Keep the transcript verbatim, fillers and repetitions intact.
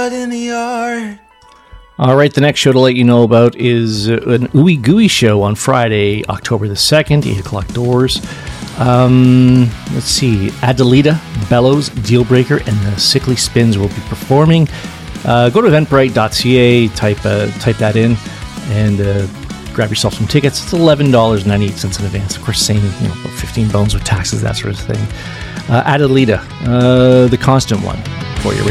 blood in the yard. All right, the next show to let you know about is uh, an Ooey Gooey show on Friday, October the second, eight o'clock doors. Um, let's see, Adelita, Bellows, Dealbreaker, and the Sickly Spins will be performing. Uh, go to eventbrite dot c a, type uh, type that in, and uh, grab yourself some tickets. It's eleven dollars and ninety-eight cents in advance. Of course, same, you know, about fifteen bones with taxes, that sort of thing. Uh, Adelita, uh, the constant one for you.